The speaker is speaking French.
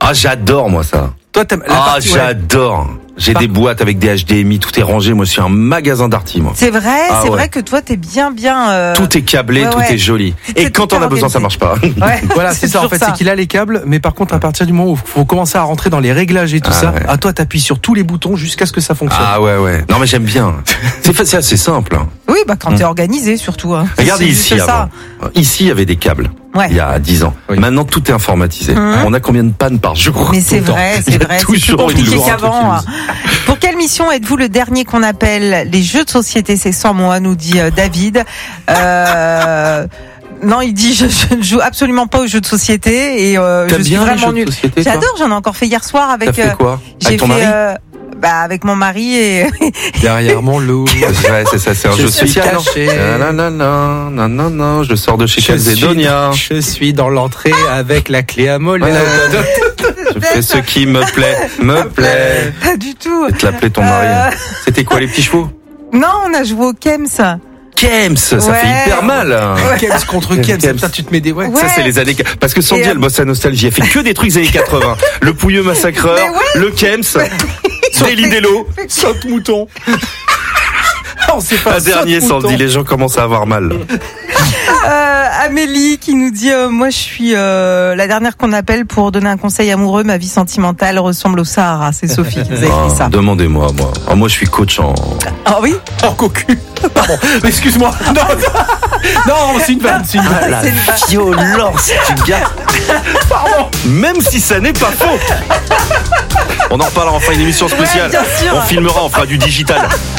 Ah, j'adore moi ça. Toi, t'aimes la Ah, partie, ouais. j'adore. J'ai des boîtes avec des HDMI, tout est rangé. Moi, je suis un magasin d'arty, moi. C'est vrai, Ah c'est ouais. vrai que toi, t'es bien. Tout est câblé, ouais, tout ouais. est joli. C'est Et quand on a besoin, ça marche pas. Ouais, Voilà, c'est ça en toujours fait, c'est qu'il a les câbles, mais par contre, à partir du moment où il faut commencer à rentrer dans les réglages et tout ça, ouais. à toi, t'appuies sur tous les boutons jusqu'à ce que ça fonctionne. Ah ouais. Non, mais j'aime bien. C'est assez simple. Hein. Oui, bah quand t'es organisé surtout. Hein. Regardez C'est ici juste ça. avant. Ici, il y avait des câbles. Ouais. Il y a 10 ans. Oui. Maintenant, tout est informatisé. On a combien de pannes par jour? Mais c'est Tout le temps. vrai, Il c'est y a vrai. C'est plus toujours une compliqué lourde qu'avant. qui Pour quelle mission êtes-vous le dernier qu'on appelle les jeux de société? C'est sans moi, nous dit David. Non, il dit je ne joue absolument pas aux jeux de société et je T'aimes suis bien les vraiment jeux de nul. société, toi J'adore, j'en ai encore fait hier soir avec. T'as fait quoi? J'ai Avec ton fait mari? avec mon mari et Derrière mon loup. Ouais, c'est ça, c'est un Je jeu suis social. caché. Non, je sors de chez Calzedonia. Je suis dans l'entrée avec la clé à mollet. Je fais ce qui me plaît. pas du tout. Je vais te l'appeler ton mari. C'était quoi, les petits chevaux? Non, on a joué au Kems. Kems, ça Ouais. fait hyper mal. Kems contre Kems. Kems. Putain, tu te mets des ouais. Ouais. Ça, c'est les années... Parce que Sandy, Et, elle bosse à Nostalgie. Elle fait que des trucs des années 80. Le Pouilleux Massacreur, Mais ouais. le Kems, Délit Dello. Saute mouton. On sait pas. Un dernier, Sandy, les gens commencent à avoir mal. Amélie qui nous dit moi je suis la dernière qu'on appelle pour donner un conseil amoureux, ma vie sentimentale ressemble au Sahara. C'est Sophie qui nous a écrit ça. Demandez-moi, moi. Ah, moi, je suis coach en... Ah oui. En cocu. Pardon. Excuse-moi. Non, c'est une vanne. C'est une vanne. La C'est une- violence du gars. Pardon. Même si ça n'est pas faux. On en reparlera, on fera une émission spéciale. Ouais, bien sûr. On filmera, on fera du digital.